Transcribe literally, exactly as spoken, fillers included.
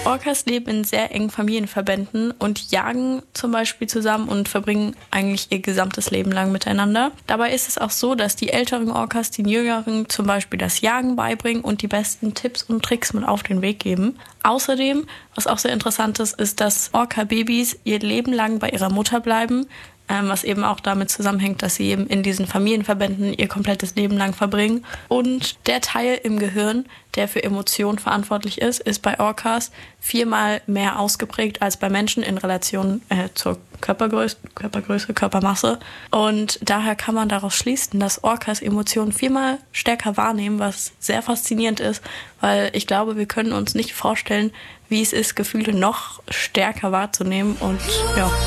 Orcas leben in sehr engen Familienverbänden und jagen zum Beispiel zusammen und verbringen eigentlich ihr gesamtes Leben lang miteinander. Dabei ist es auch so, dass die älteren Orcas den jüngeren zum Beispiel das Jagen beibringen und die besten Tipps und Tricks mit auf den Weg geben. Außerdem, was auch sehr interessant ist, ist, dass Orca-Babys ihr Leben lang bei ihrer Mutter bleiben, ähm, was eben auch damit zusammenhängt, dass sie eben in diesen Familienverbänden ihr komplettes Leben lang verbringen. Und der Teil im Gehirn, der für Emotionen verantwortlich ist, ist bei Orcas viermal mehr ausgeprägt als bei Menschen in Relation äh, zur Körpergröße, Körpergröße, Körpermasse. Und daher kann man daraus schließen, dass Orcas Emotionen viermal stärker wahrnehmen, was sehr faszinierend ist, weil ich glaube, wir können uns nicht vorstellen, wie es ist, Gefühle noch stärker wahrzunehmen. Und ja.